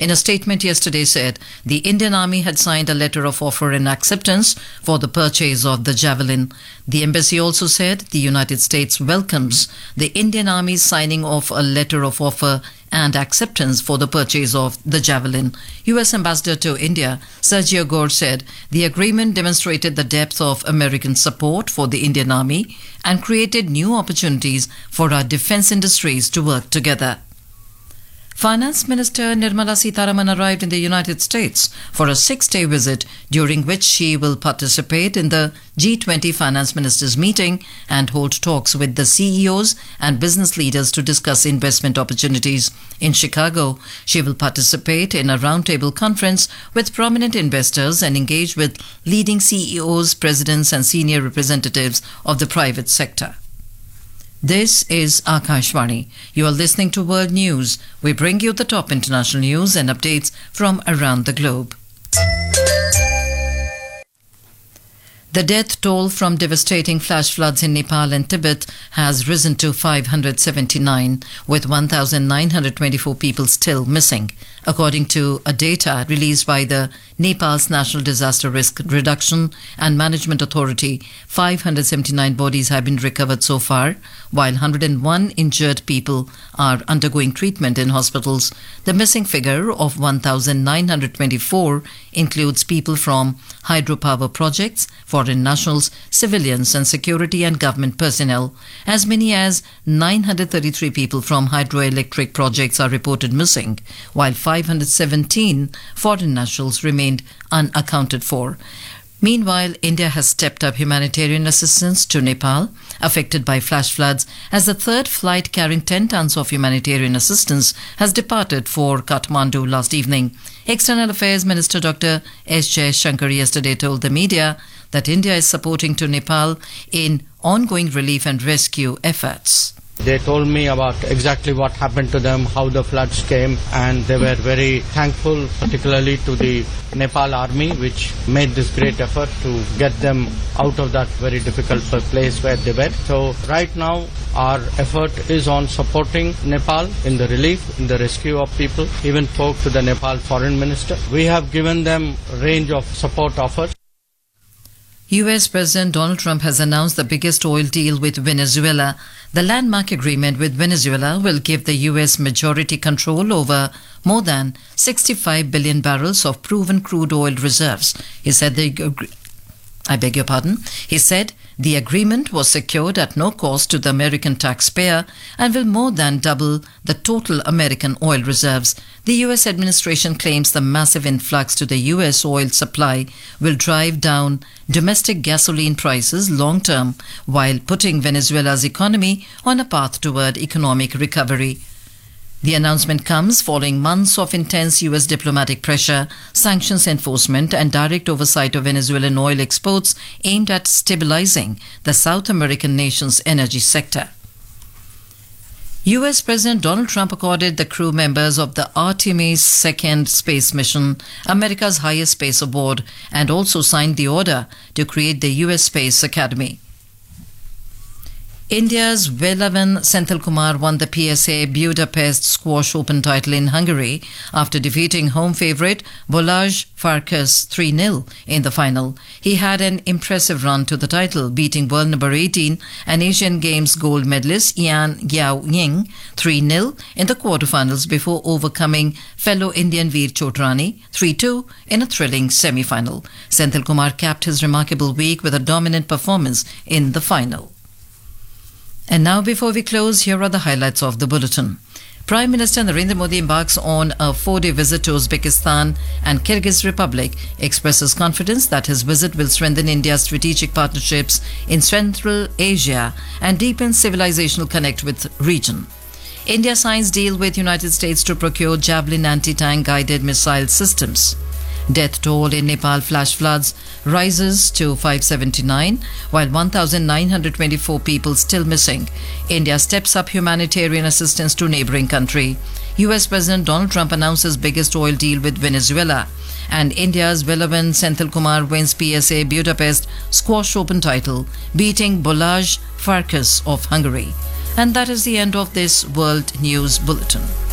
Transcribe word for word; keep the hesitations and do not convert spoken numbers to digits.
in a statement yesterday said the Indian Army had signed a letter of offer and acceptance for the purchase of the Javelin. The embassy also said the United States welcomes the Indian Army's signing of a letter of offer and acceptance for the purchase of the Javelin. U S Ambassador to India, Sergio Gore, said the agreement demonstrated the depth of American support for the Indian Army and created new opportunities for our defense industries to work together. Finance Minister Nirmala Sitharaman arrived in the United States for a six-day visit, during which she will participate in the G twenty Finance Ministers meeting and hold talks with the C E Os and business leaders to discuss investment opportunities. In Chicago, she will participate in a roundtable conference with prominent investors and engage with leading C E Os, presidents and senior representatives of the private sector. This is Akashvani. You are listening to World News. We bring you the top international news and updates from around the globe. The death toll from devastating flash floods in Nepal and Tibet has risen to five hundred seventy-nine, with one thousand nine hundred twenty-four people still missing. According to a data released by the Nepal's National Disaster Risk Reduction and Management Authority, five hundred seventy-nine bodies have been recovered so far, while one hundred one injured people are undergoing treatment in hospitals. The missing figure of one thousand nine hundred twenty-four includes people from hydropower projects, foreign nationals, civilians and security and government personnel. As many as nine hundred thirty-three people from hydroelectric projects are reported missing, while five hundred seventeen foreign nationals remained unaccounted for. Meanwhile, India has stepped up humanitarian assistance to Nepal, affected by flash floods, as the third flight carrying ten tons of humanitarian assistance has departed for Kathmandu last evening. External Affairs Minister Doctor S. Jaishankar yesterday told the media that India is supporting to Nepal in ongoing relief and rescue efforts. They told me about exactly what happened to them, how the floods came, and they were very thankful, particularly to the Nepal army, which made this great effort to get them out of that very difficult place where they were. So right now, our effort is on supporting Nepal in the relief, in the rescue of people. Even spoke to the Nepal foreign minister. We have given them a range of support offers. U S President Donald Trump has announced the biggest oil deal with Venezuela. The landmark agreement with Venezuela will give the U S majority control over more than sixty-five billion barrels of proven crude oil reserves. He said the I beg your pardon. He said the agreement was secured at no cost to the American taxpayer and will more than double the total American oil reserves. The U S administration claims the massive influx to the U S oil supply will drive down domestic gasoline prices long term, while putting Venezuela's economy on a path toward economic recovery. The announcement comes following months of intense U S diplomatic pressure, sanctions enforcement and direct oversight of Venezuelan oil exports aimed at stabilizing the South American nation's energy sector. U S President Donald Trump accorded the crew members of the Artemis second space mission America's highest space award and also signed the order to create the U S Space Academy. India's Velavan Senthilkumar won the P S A Budapest Squash Open title in Hungary after defeating home favourite Balázs Farkas three nil in the final. He had an impressive run to the title, beating world number eighteen and Asian Games gold medalist Yan Yao Ying three nil in the quarterfinals before overcoming fellow Indian Veer Chotrani three two in a thrilling semi-final. Senthilkumar capped his remarkable week with a dominant performance in the final. And now, before we close, here are the highlights of the bulletin. Prime Minister Narendra Modi embarks on a four-day visit to Uzbekistan and Kyrgyz Republic, expresses confidence that his visit will strengthen India's strategic partnerships in Central Asia and deepen civilizational connect with region. India signs deal with United States to procure Javelin anti-tank guided missile systems. Death toll in Nepal flash floods rises to five hundred seventy-nine, while one thousand nine hundred twenty-four people still missing. India steps up humanitarian assistance to neighbouring country. U S President Donald Trump announces biggest oil deal with Venezuela. And India's Velavan Senthilkumar wins P S A Budapest Squash Open title, beating Balázs Farkas of Hungary. And that is the end of this World News Bulletin.